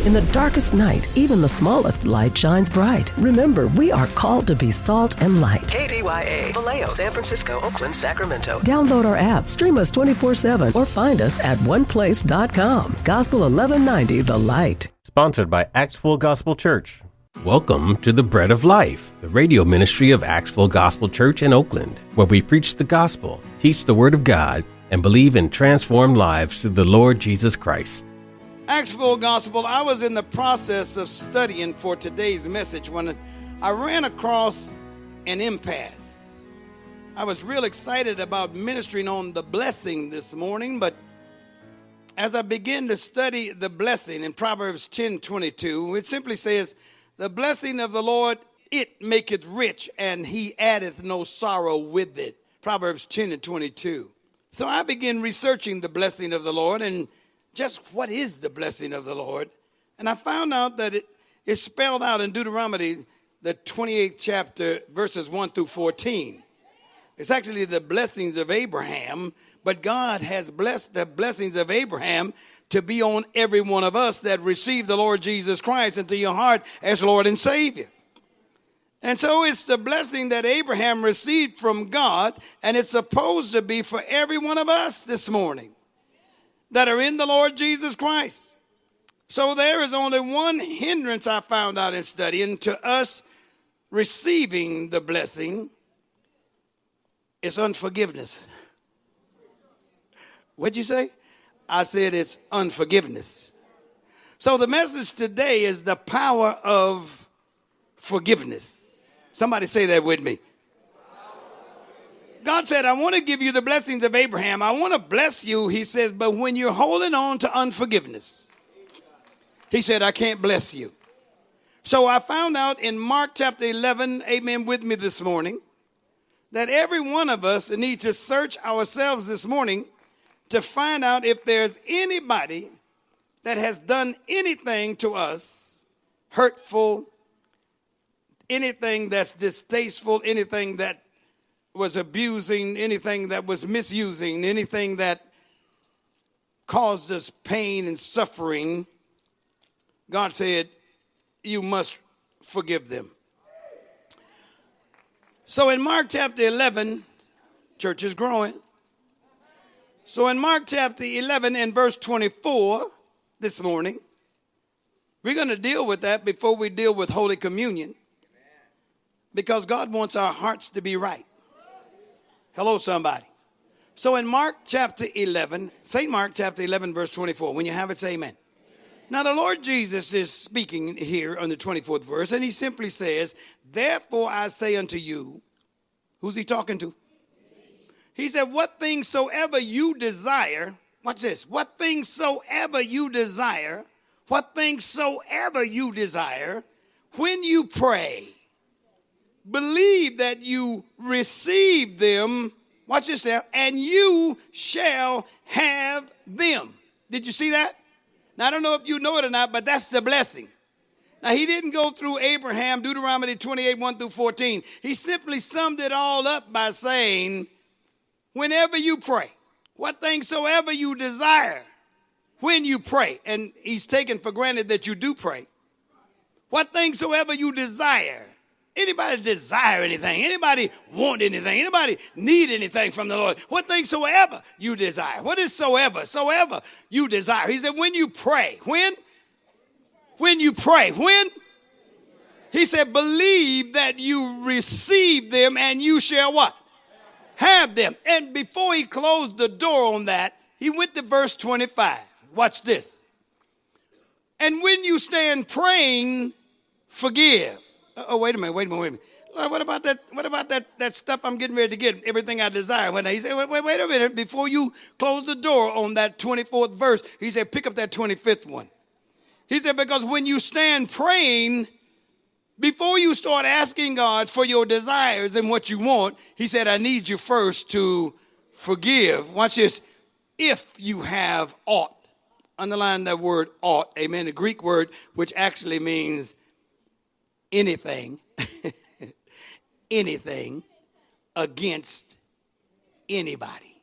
In the darkest night, even the smallest light shines bright. Remember, we are called to be salt and light. KDYA, Vallejo, San Francisco, Oakland, Sacramento. Download our app, stream us 24/7, or find us at oneplace.com. Gospel 1190, The Light. Sponsored by Axville Gospel Church. Welcome to the Bread of Life, the radio ministry of Axville Gospel Church in Oakland, where we preach the gospel, teach the Word of God, and believe in transformed lives through the Lord Jesus Christ. Axville Gospel, I was in the process of studying for today's message when I ran across an impasse. I was real excited about ministering on the blessing this morning, but as I began to study the blessing in Proverbs 10:22, it simply says, "The blessing of the Lord, it maketh rich, and he addeth no sorrow with it." Proverbs 10:22. So I began researching the blessing of the Lord and just what is the blessing of the Lord. And I found out that it is spelled out in Deuteronomy, the 28th chapter, verses 1 through 14. It's actually the blessings of Abraham, but God has blessed the blessings of Abraham to be on every one of us that receive the Lord Jesus Christ into your heart as Lord and Savior. And so it's the blessing that Abraham received from God, and it's supposed to be for every one of us this morning that are in the Lord Jesus Christ. So there is only one hindrance I found out in studying to us receiving the blessing. It's unforgiveness. What'd you say? I said it's unforgiveness. So the message today is the power of forgiveness. Somebody say that with me. God said, I want to give you the blessings of Abraham. I want to bless you, he says, but when you're holding on to unforgiveness, he said, I can't bless you. So I found out in Mark chapter 11, amen, with me this morning, that every one of us need to search ourselves this morning to find out if there's anybody that has done anything to us hurtful, anything that's distasteful, anything that was abusing, anything that was misusing, anything that caused us pain and suffering. God said, you must forgive them. So in Mark chapter 11, church is growing. So in Mark chapter 11 and verse 24 this morning, we're going to deal with that before we deal with Holy Communion, because God wants our hearts to be right. Hello, somebody. So in Mark chapter 11, St. Mark chapter 11, verse 24, when you have it, say amen. Now the Lord Jesus is speaking here on the 24th verse, and he simply says, therefore I say unto you, who's he talking to? He said, what things soever you desire, watch this, what things soever you desire, when you pray, believe that you receive them, watch this now, and you shall have them. Did you see that? Now, I don't know if you know it or not, but that's the blessing. Now, he didn't go through Abraham, Deuteronomy 28, 1 through 14. He simply summed it all up by saying, whenever you pray, what things soever you desire, when you pray, and he's taken for granted that you do pray, what things soever you desire. Anybody desire anything? Anybody want anything? Anybody need anything from the Lord? What things soever you desire. What is soever? Soever you desire. He said, when you pray. When? When you pray. When? He said, believe that you receive them and you shall what? Have them. And before he closed the door on that, he went to verse 25. Watch this. And when you stand praying, forgive. Oh, wait a minute. Lord, what about that stuff I'm getting ready to get, everything I desire? When he said, wait a minute, before you close the door on that 24th verse, he said, pick up that 25th one. He said, because when you stand praying, before you start asking God for your desires and what you want, he said, I need you first to forgive. Watch this. If you have aught, underline that word aught, amen, the Greek word, which actually means anything, anything against anybody,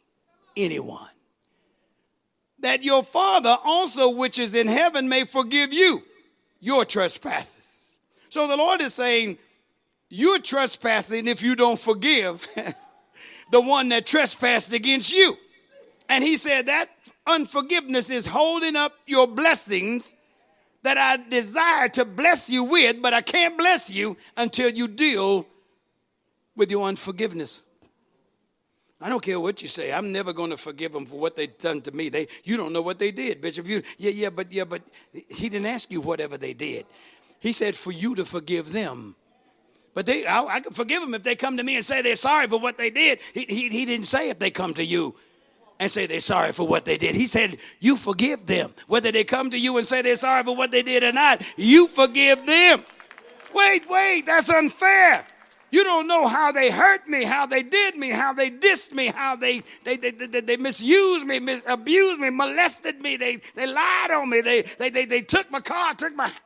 anyone. That your Father also which is in heaven may forgive you. your trespasses. So the Lord is saying, you're trespassing if you don't forgive the one that trespassed against you. And he said that unforgiveness is holding up your blessings that I desire to bless you with, but I can't bless you until you deal with your unforgiveness. I don't care what you say. I'm never going to forgive them for what they've done to me. You don't know what they did, Bishop. But he didn't ask you whatever they did. He said for you to forgive them. But I can forgive them if they come to me and say they're sorry for what they did. He didn't say if they come to you and say they're sorry for what they did. He said you forgive them. Whether they come to you and say they're sorry for what they did or not, you forgive them. Wait, that's unfair. You don't know how they hurt me, how they did me, how they dissed me, how they misused me, abused me, molested me. They lied on me. They took my car, took my.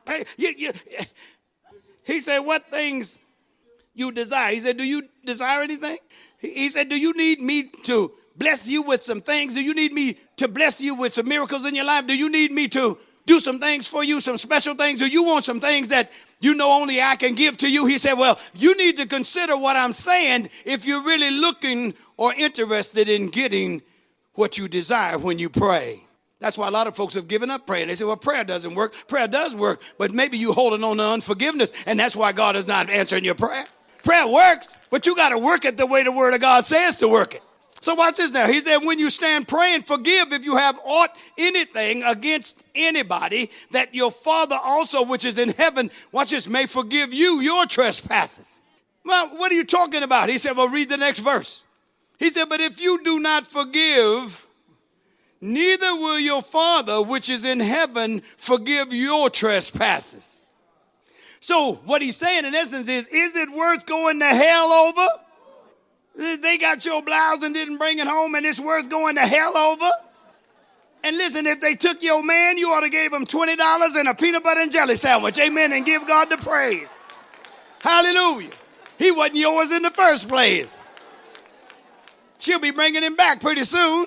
He said, what things you desire? He said, do you desire anything? He said, do you need me to bless you with some things? Do you need me to bless you with some miracles in your life? Do you need me to do some things for you, some special things? Do you want some things that you know only I can give to you? He said, well, you need to consider what I'm saying if you're really looking or interested in getting what you desire when you pray. That's why a lot of folks have given up praying. They say, well, prayer doesn't work. Prayer does work, but maybe you're holding on to unforgiveness, and that's why God is not answering your prayer. Prayer works, but you got to work it the way the Word of God says to work it. So watch this now. He said, when you stand praying, forgive if you have aught anything against anybody, that your Father also, which is in heaven, watch this, may forgive you your trespasses. Well, what are you talking about? He said, well, read the next verse. He said, but if you do not forgive, neither will your Father, which is in heaven, forgive your trespasses. So what he's saying in essence is it worth going to hell over? They got your blouse and didn't bring it home, and it's worth going to hell over? And listen, if they took your man, you ought to give him $20 and a peanut butter and jelly sandwich. Amen, and give God the praise. Hallelujah. He wasn't yours in the first place. She'll be bringing him back pretty soon.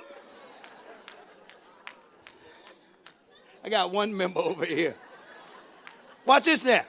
I got one member over here. Watch this now.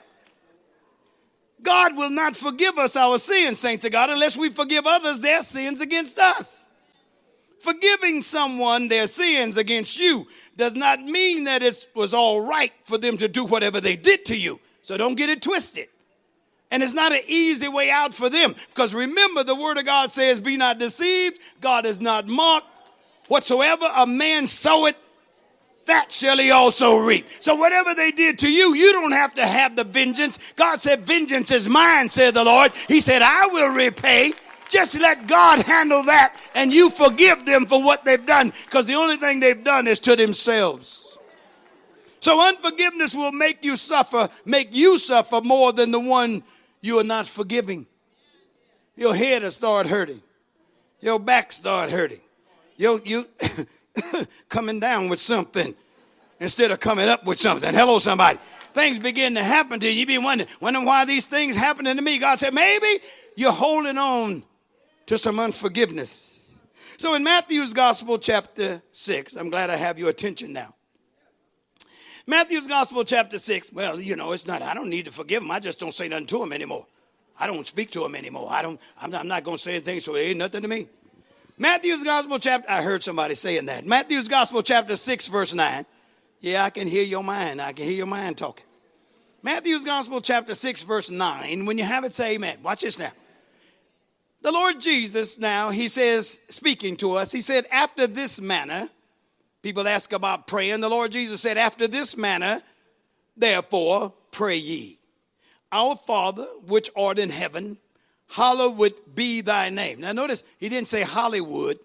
God will not forgive us our sins, saints of God, unless we forgive others their sins against us. Forgiving someone their sins against you does not mean that it was all right for them to do whatever they did to you. So don't get it twisted. And it's not an easy way out for them. Because remember, the Word of God says, be not deceived. God is not mocked. Whatsoever a man soweth, that shall he also reap. So whatever they did to you, you don't have to have the vengeance. God said, vengeance is mine, said the Lord. He said, I will repay. Just let God handle that, and you forgive them for what they've done, because the only thing they've done is to themselves. So unforgiveness will make you suffer more than the one you are not forgiving. Your head will start hurting. Your back start hurting. You coming down with something instead of coming up with something. Hello, somebody. Things begin to happen to you. You be wondering why these things happening to me. God said, maybe you're holding on to some unforgiveness. So in Matthew's Gospel, chapter 6, I'm glad I have your attention now. Matthew's Gospel, chapter 6, well, it's not, I don't need to forgive him. I just don't say nothing to him anymore. I don't speak to him anymore. I'm not going to say anything, so it ain't nothing to me. Matthew's Gospel chapter, I heard somebody saying that. Matthew's Gospel chapter 6, verse 9. Yeah, I can hear your mind. I can hear your mind talking. Matthew's Gospel chapter 6, verse 9. When you have it, say amen. Watch this now. The Lord Jesus now, he says, speaking to us, he said, after this manner, people ask about praying. The Lord Jesus said, after this manner, therefore, pray ye. Our Father, which art in heaven, hallowed be thy name. Now notice, he didn't say Hollywood.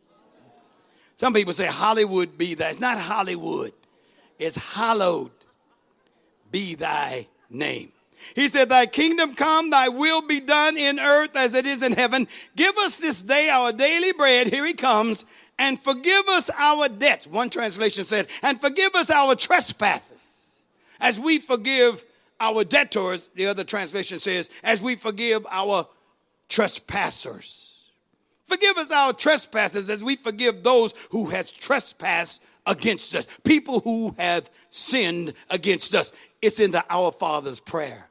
Some people say Hollywood be thy. It's not Hollywood. It's hallowed be thy name. He said, thy kingdom come, thy will be done in earth as it is in heaven. Give us this day our daily bread. Here he comes. And forgive us our debts. One translation said, and forgive us our trespasses as we forgive our debtors. The other translation says, as we forgive our trespassers. Forgive us our trespasses as we forgive those who has trespassed against us. People who have sinned against us. It's in the Our Father's prayer.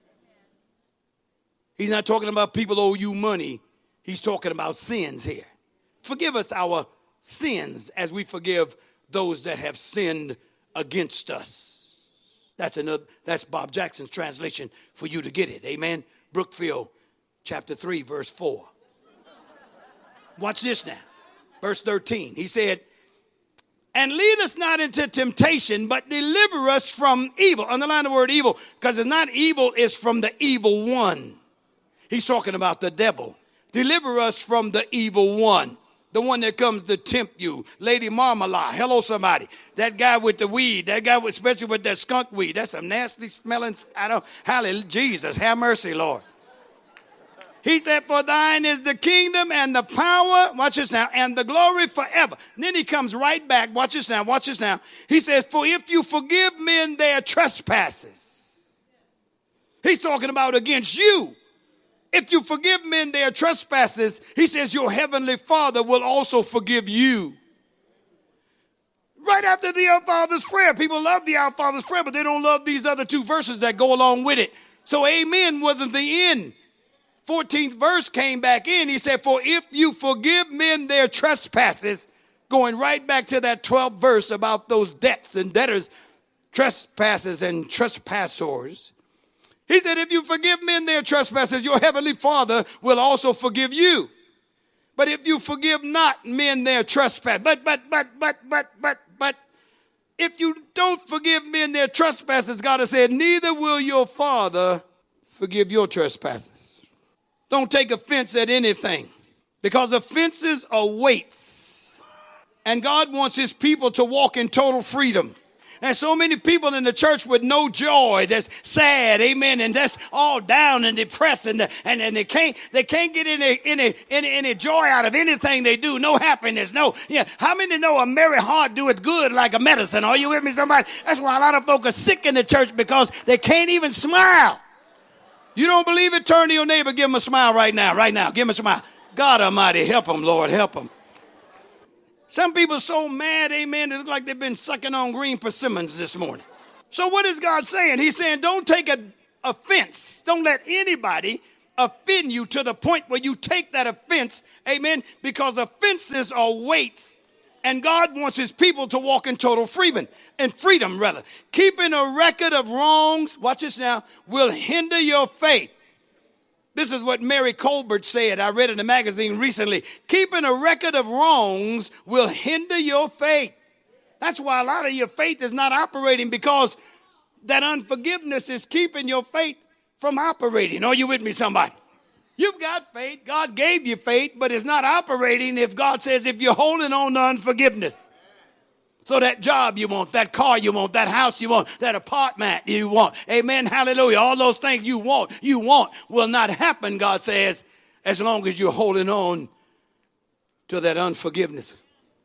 He's not talking about people owe you money. He's talking about sins here. Forgive us our sins as we forgive those that have sinned against us. That's Bob Jackson's translation for you to get it. Amen. Brookfield chapter 3 verse 4. Watch this now. Verse 13. He said, and lead us not into temptation, but deliver us from evil. Underline the word evil, because it's not evil, it's from the evil one. He's talking about the devil. Deliver us from the evil one. The one that comes to tempt you. Lady Marmalade. Hello, somebody. That guy with the weed. That guy, especially with that skunk weed. That's some nasty smelling. Hallelujah. Jesus, have mercy, Lord. He said, for thine is the kingdom and the power. Watch this now. And the glory forever. And then he comes right back. Watch this now. Watch this now. He says, for if you forgive men their trespasses. He's talking about against you. If you forgive men their trespasses, he says your heavenly Father will also forgive you. Right after the Our Father's prayer. People love the Our Father's prayer, but they don't love these other two verses that go along with it. So amen wasn't the end. 14th verse came back in. He said, for if you forgive men their trespasses, going right back to that 12th verse about those debts and debtors, trespasses and trespassers. He said, if you forgive men their trespasses, your heavenly Father will also forgive you. But if you forgive not men their trespass, but, if you don't forgive men their trespasses, God has said, neither will your Father forgive your trespasses. Don't take offense at anything, because offenses are weights. And God wants his people to walk in total freedom. And so many people in the church with no joy, that's sad, amen, and that's all down and depressed, and they can't get any joy out of anything they do, no happiness, no. Yeah. How many know a merry heart doeth good like a medicine? Are you with me, somebody? That's why a lot of folk are sick in the church, because they can't even smile. You don't believe it? Turn to your neighbor, give him a smile right now, give him a smile. God Almighty, help them, Lord, help them. Some people are so mad, amen, it looks like they've been sucking on green persimmons this morning. So what is God saying? He's saying don't take offense. Don't let anybody offend you to the point where you take that offense, amen, because offenses are weights. And God wants his people to walk in total freedom. Keeping a record of wrongs, watch this now, will hinder your faith. This is what Mary Colbert said. I read in a magazine recently. Keeping a record of wrongs will hinder your faith. That's why a lot of your faith is not operating, because that unforgiveness is keeping your faith from operating. Are you with me, somebody? You've got faith. God gave you faith, but it's not operating if God says if you're holding on to unforgiveness. So that job you want, that car you want, that house you want, that apartment you want, amen, hallelujah, all those things you want will not happen, God says, as long as you're holding on to that unforgiveness.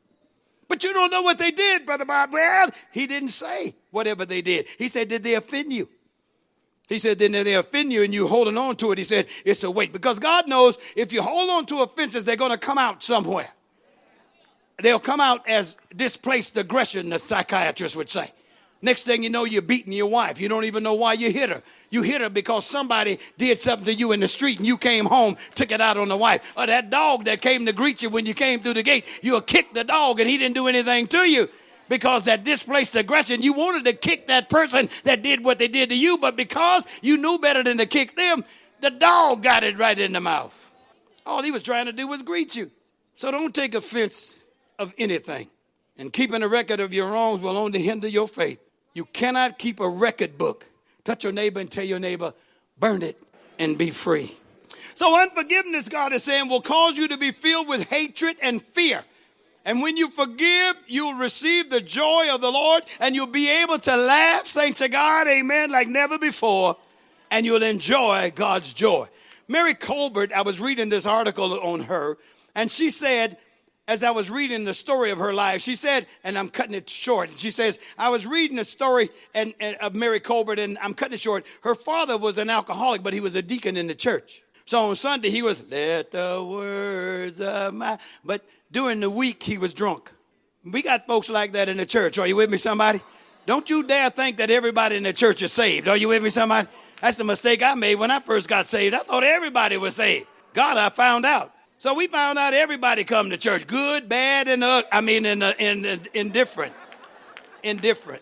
But you don't know what they did, Brother Bob. Well, he didn't say whatever they did. He said, did they offend you? He said, then they offend you and you holding on to it. He said, it's a weight. Because God knows if you hold on to offenses, they're going to come out somewhere. They'll come out as displaced aggression, the psychiatrist would say. Next thing you know, you're beating your wife. You don't even know why you hit her. You hit her because somebody did something to you in the street and you came home, took it out on the wife. Or that dog that came to greet you when you came through the gate, you'll kick the dog and he didn't do anything to you. Because that displaced aggression, you wanted to kick that person that did what they did to you, but because you knew better than to kick them, the dog got it right in the mouth. All he was trying to do was greet you. So don't take offense of anything. And keeping a record of your wrongs will only hinder your faith. You cannot keep a record book. Touch your neighbor and tell your neighbor, burn it and be free. So unforgiveness, God is saying, will cause you to be filled with hatred and fear. And when you forgive, you'll receive the joy of the Lord, and you'll be able to laugh, saints of God, amen, like never before, and you'll enjoy God's joy. Mary Colbert, I was reading this article on her, and she said, as I was reading the story of her life, she said, and I'm cutting it short. She says, I was reading the story of Mary Colbert, and I'm cutting it short. Her father was an alcoholic, but he was a deacon in the church. So on Sunday, he was, let the words of my, but during the week, he was drunk. We got folks like that in the church. Are you with me, somebody? Don't you dare think that everybody in the church is saved. Are you with me, somebody? That's the mistake I made when I first got saved. I thought everybody was saved. God, I found out. So we found out everybody come to church, good, bad, and indifferent. Indifferent.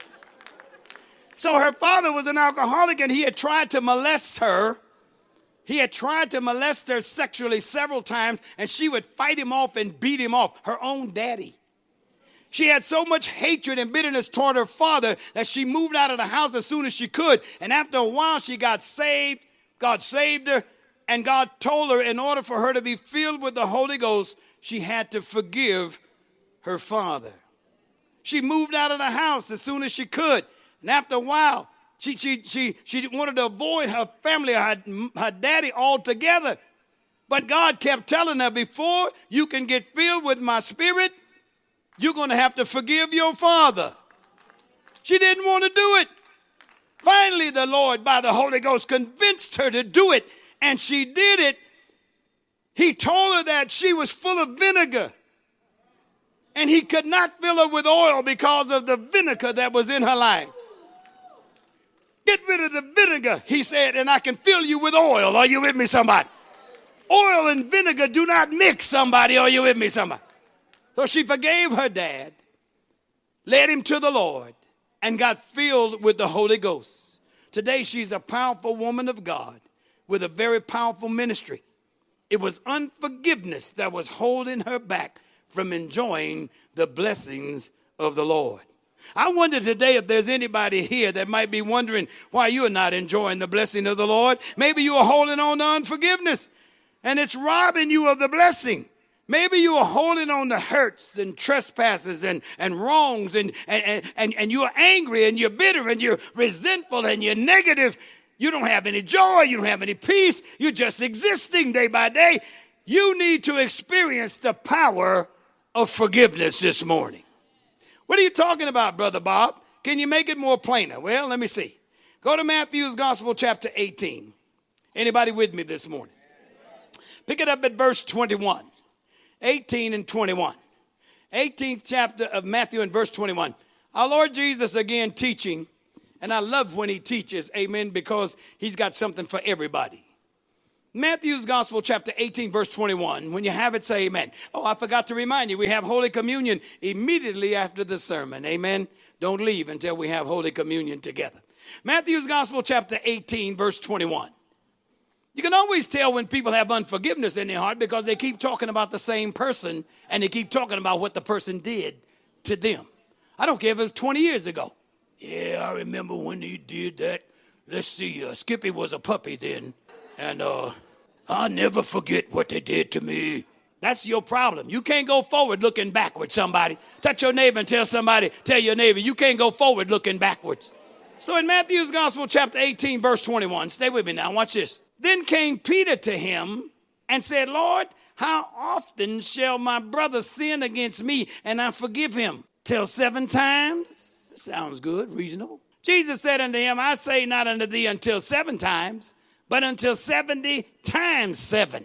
So her father was an alcoholic, and he had tried to molest her. He had tried to molest her sexually several times, and she would fight him off and beat him off, her own daddy. She had so much hatred and bitterness toward her father that she moved out of the house as soon as she could. And after a while, she got saved. God saved her. And God told her in order for her to be filled with the Holy Ghost, she had to forgive her father. She moved out of the house as soon as she could. And after a while, she wanted to avoid her family, her daddy altogether. But God kept telling her, before you can get filled with my spirit, you're going to have to forgive your father. She didn't want to do it. Finally, the Lord, by the Holy Ghost, convinced her to do it, and she did it. He told her that she was full of vinegar, and he could not fill her with oil because of the vinegar that was in her life. Get rid of the vinegar, he said, and I can fill you with oil. Are you with me, somebody? Oil and vinegar do not mix, somebody. Are you with me, somebody? So she forgave her dad, led him to the Lord, and got filled with the Holy Ghost. Today, she's a powerful woman of God with a very powerful ministry. It was unforgiveness that was holding her back from enjoying the blessings of the Lord. I wonder today if there's anybody here that might be wondering why you're not enjoying the blessing of the Lord. Maybe you are holding on to unforgiveness, and it's robbing you of the blessing. Maybe you are holding on to hurts and trespasses and wrongs, and you're angry and you're bitter and you're resentful and you're negative. You don't have any joy. You don't have any peace. You're just existing day by day. You need to experience the power of forgiveness this morning. What are you talking about, Brother Bob? Can you make it more plainer? Well, let me see. Go to Matthew's Gospel, chapter 18. Anybody with me this morning? Pick it up at verse 21. 18 and 21. 18th chapter of Matthew and verse 21. Our Lord Jesus again teaching, and I love when he teaches, amen, because he's got something for everybody. Matthew's Gospel, chapter 18, verse 21. When you have it, say amen. Oh, I forgot to remind you, we have Holy Communion immediately after the sermon, amen. Don't leave until we have Holy Communion together. Matthew's Gospel, chapter 18, verse 21. You can always tell when people have unforgiveness in their heart because they keep talking about the same person and they keep talking about what the person did to them. I don't care if it was 20 years ago. Yeah, I remember when he did that. Let's see, Skippy was a puppy then. And I'll never forget what they did to me. That's your problem. You can't go forward looking backwards, somebody. Touch your neighbor and tell your neighbor, you can't go forward looking backwards. So in Matthew's Gospel, chapter 18, verse 21, stay with me now, watch this. Then came Peter to him and said, Lord, how often shall my brother sin against me and I forgive him? Till 7 times? Sounds good, reasonable. Jesus said unto him, I say not unto thee until 7 times, but until 70 times 7.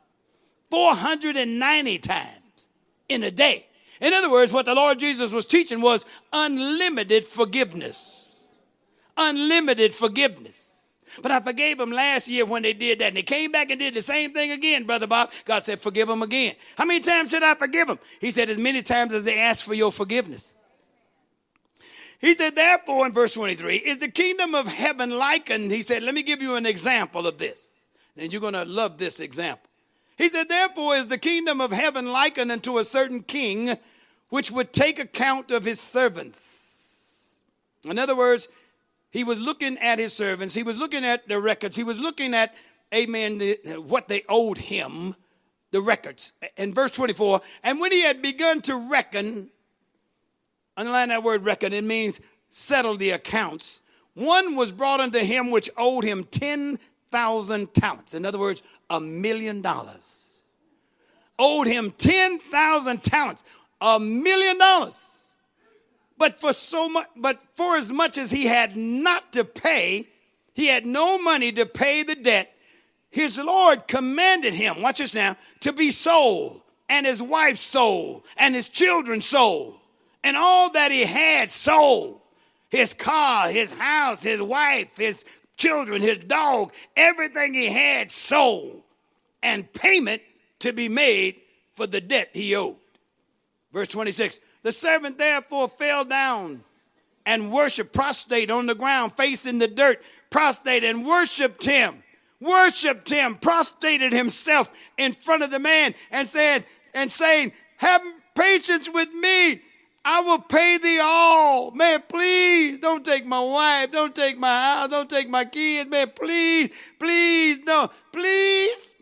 490 times in a day. In other words, what the Lord Jesus was teaching was unlimited forgiveness. Unlimited forgiveness. But I forgave them last year when they did that. And they came back and did the same thing again, Brother Bob. God said, forgive them again. How many times should I forgive them? He said, as many times as they ask for your forgiveness. He said, therefore, in verse 23, is the kingdom of heaven likened? He said, let me give you an example of this. And you're going to love this example. He said, therefore, is the kingdom of heaven likened unto a certain king, which would take account of his servants. In other words, he was looking at his servants. He was looking at the records. He was looking at, amen, what they owed him, the records. In verse 24, and when he had begun to reckon, underline that word reckon, it means settle the accounts. One was brought unto him which owed him 10,000 talents. In other words, $1 million. Owed him 10,000 talents, $1 million. But for as much as he had not to pay, he had no money to pay the debt. His Lord commanded him, watch this now, to be sold, and his wife sold, and his children sold. and all that he had sold, his car, his house, his wife, his children, his dog, everything he had sold, and payment to be made for the debt he owed. Verse 26, the servant therefore fell down and worshiped, prostrate on the ground, facing the dirt, prostrate and worshiped him, prostrated himself in front of the man and said, and saying, have patience with me. I will pay thee all. Man, please don't take my wife. Don't take my house. Don't take my kids. Man, please, no. Please.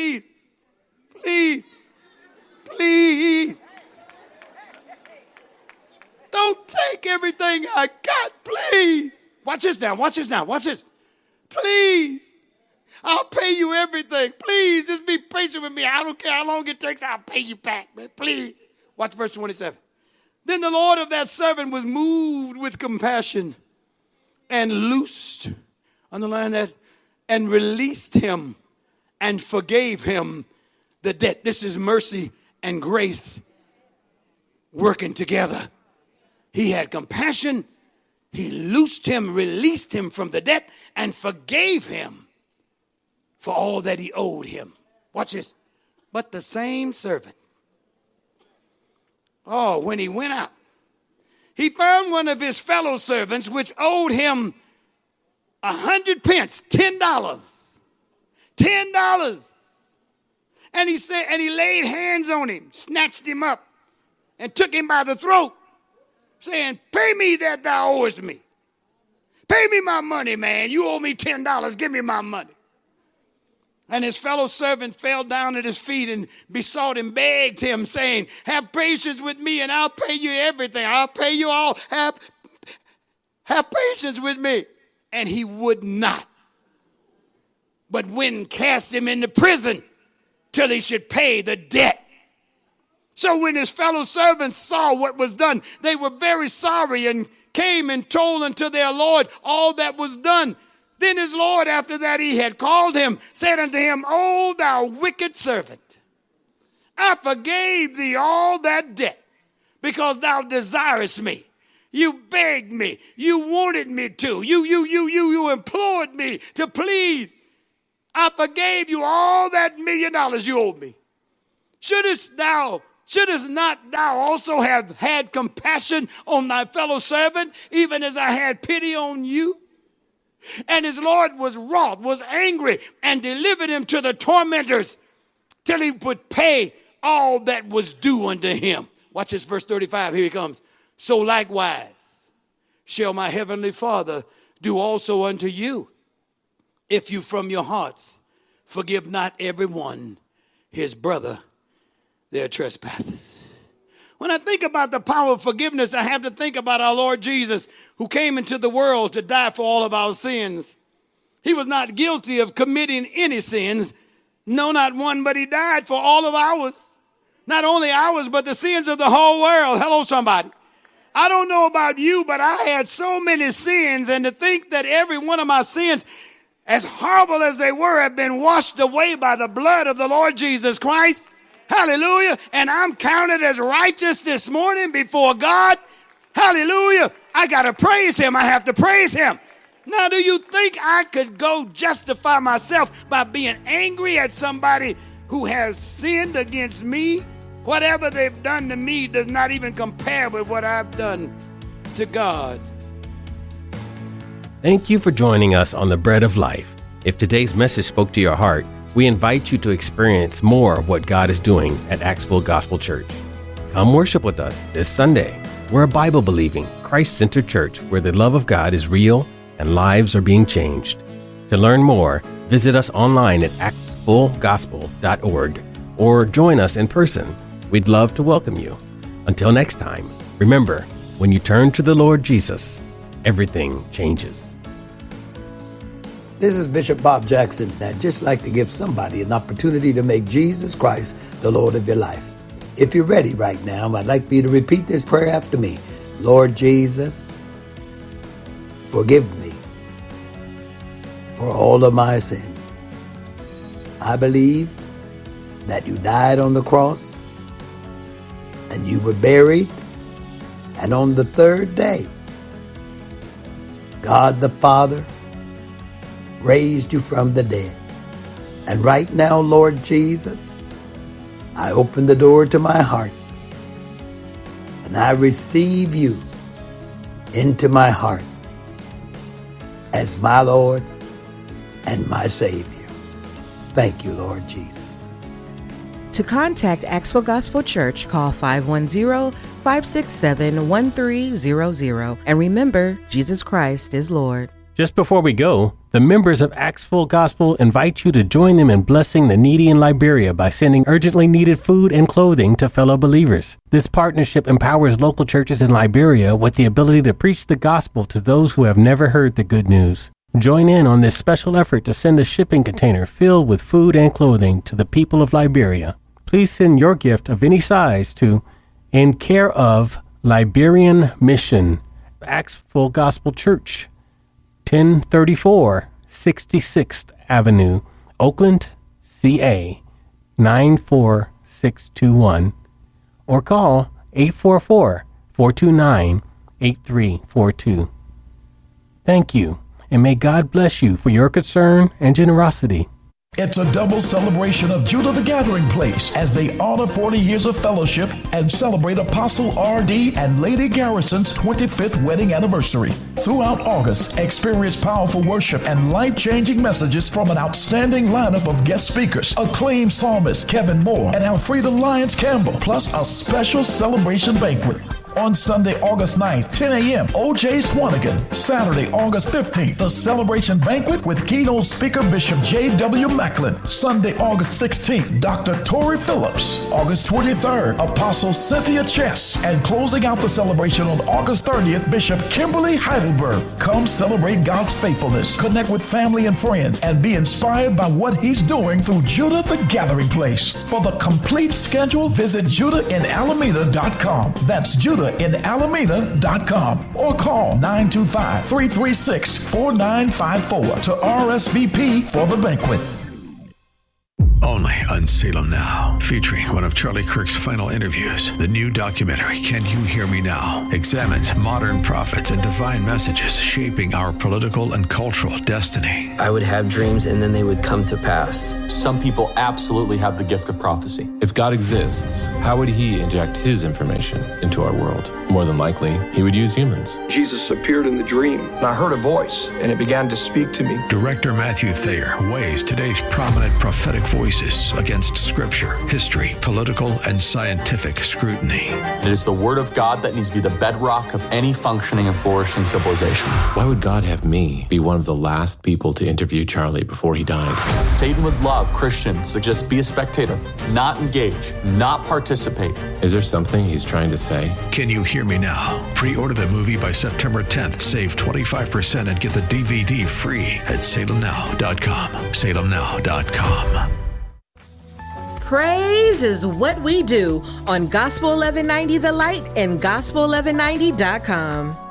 Don't take everything I got, please. Watch this now. Please. I'll pay you everything. Please, just be patient with me. I don't care how long it takes. I'll pay you back, man. Please. Watch verse 27. Then the Lord of that servant was moved with compassion and loosed, underline that, and released him and forgave him the debt. This is mercy and grace working together. He had compassion. He loosed him, released him from the debt, and forgave him for all that he owed him. Watch this. But the same servant, when he went out, he found one of his fellow servants which owed him 100 pence, $10. And he said, and he laid hands on him, snatched him up, and took him by the throat, saying, pay me that thou owest me. Pay me my money, man. You owe me $10. Give me my money. And his fellow servant fell down at his feet and besought him, begged him, saying, have patience with me and I'll pay you everything. I'll pay you all. Have patience with me. And he would not, but went and cast him into prison till he should pay the debt. So when his fellow servants saw what was done, they were very sorry and came and told unto their Lord all that was done. Then his Lord, after that he had called him, said unto him, O thou wicked servant, I forgave thee all that debt because thou desirest me. You begged me. You wanted me to. You implored me to please. I forgave you all that $1 million you owed me. Shouldest not thou also have had compassion on thy fellow servant, even as I had pity on you? And his Lord was wroth, was angry, and delivered him to the tormentors till he would pay all that was due unto him. Watch this, verse 35. Here he comes. So likewise shall my heavenly Father do also unto you, if you from your hearts forgive not every one his brother their trespasses. When I think about the power of forgiveness, I have to think about our Lord Jesus, who came into the world to die for all of our sins. He was not guilty of committing any sins. No, not one, but he died for all of ours. Not only ours, but the sins of the whole world. Hello, somebody. I don't know about you, but I had so many sins, and to think that every one of my sins, as horrible as they were, have been washed away by the blood of the Lord Jesus Christ. Hallelujah. And I'm counted as righteous this morning before God. Hallelujah. I got to praise him. I have to praise him. Now, do you think I could go justify myself by being angry at somebody who has sinned against me? Whatever they've done to me does not even compare with what I've done to God. Thank you for joining us on The Bread of Life. If today's message spoke to your heart, we invite you to experience more of what God is doing at Axville Gospel Church. Come worship with us this Sunday. We're a Bible-believing, Christ-centered church where the love of God is real and lives are being changed. To learn more, visit us online at axvillegospel.org or join us in person. We'd love to welcome you. Until next time, remember, when you turn to the Lord Jesus, everything changes. This is Bishop Bob Jackson. I'd just like to give somebody an opportunity to make Jesus Christ the Lord of your life. If you're ready right now, I'd like for you to repeat this prayer after me. Lord Jesus, forgive me for all of my sins. I believe that you died on the cross and you were buried And on the third day, God the Father raised you from the dead. And right now, Lord Jesus, I open the door to my heart and I receive you into my heart as my Lord and my Savior. Thank you, Lord Jesus. To contact Axville Gospel Church, call 510-567-1300. And remember, Jesus Christ is Lord. Just before we go, the members of Axville Gospel invite you to join them in blessing the needy in Liberia by sending urgently needed food and clothing to fellow believers. This partnership empowers local churches in Liberia with the ability to preach the gospel to those who have never heard the good news. Join in on this special effort to send a shipping container filled with food and clothing to the people of Liberia. Please send your gift of any size to In Care of Liberian Mission, Axville Gospel Church, 1034 66th Avenue, Oakland, CA 94621, or call 844-429-8342. Thank you, and may God bless you for your concern and generosity. It's a double celebration of Judah the Gathering Place as they honor 40 years of fellowship and celebrate Apostle R.D. and Lady Garrison's 25th wedding anniversary. Throughout August, experience powerful worship and life-changing messages from an outstanding lineup of guest speakers, acclaimed psalmist Kevin Moore and Alfreda Lyons Campbell, plus a special celebration banquet. On Sunday, August 9th, 10 a.m., O.J. Swanigan. Saturday, August 15th, the celebration banquet with keynote speaker Bishop J.W. Macklin. Sunday, August 16th, Dr. Torrey Phillips. August 23rd, Apostle Cynthia Chess. And closing out the celebration on August 30th, Bishop Kimberly Heidelberg. Come celebrate God's faithfulness, connect with family and friends, and be inspired by what He's doing through Judah the Gathering Place. For the complete schedule, visit JudahInAlameda.com. That's JudahInAlameda.com, or call 925-336-4954 to RSVP for the banquet. Only on Salem Now, featuring one of Charlie Kirk's final interviews. The new documentary, Can You Hear Me Now?, examines modern prophets and divine messages shaping our political and cultural destiny. I would have dreams and then they would come to pass. Some people absolutely have the gift of prophecy. If God exists, how would He inject His information into our world? More than likely, He would use humans. Jesus appeared in the dream, and I heard a voice, and it began to speak to me. Director Matthew Thayer weighs today's prominent prophetic voices against scripture, history, political, and scientific scrutiny. It is the Word of God that needs to be the bedrock of any functioning and flourishing civilization. Why would God have me be one of the last people to interview Charlie before he died? Satan would love Christians to just be a spectator, not engage, not participate. Is there something he's trying to say? Can You Hear Me Now? Pre-order the movie by September 10th. Save 25% and get the DVD free at salemnow.com. salemnow.com. Praise is what we do on Gospel 1190 The Light and Gospel1190.com.